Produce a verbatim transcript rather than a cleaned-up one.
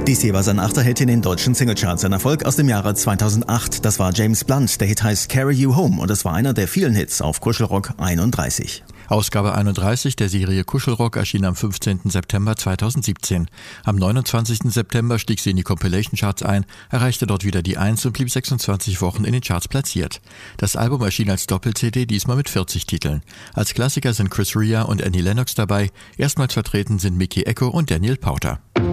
Dies hier war sein achter Hit in den deutschen Singlecharts. Ein Erfolg aus dem Jahre zweitausendacht. Das war James Blunt. Der Hit heißt Carry You Home und es war einer der vielen Hits auf Kuschelrock einunddreißig. Ausgabe einunddreißig der Serie Kuschelrock erschien am fünfzehnten September zweitausendsiebzehn. Am neunundzwanzigsten September stieg sie in die Compilation Charts ein, erreichte dort wieder die eins und blieb sechsundzwanzig Wochen in den Charts platziert. Das Album erschien als Doppel-C D, diesmal mit vierzig Titeln. Als Klassiker sind Chris Rea und Annie Lennox dabei. Erstmals vertreten sind Mickey Echo und Daniel Powter.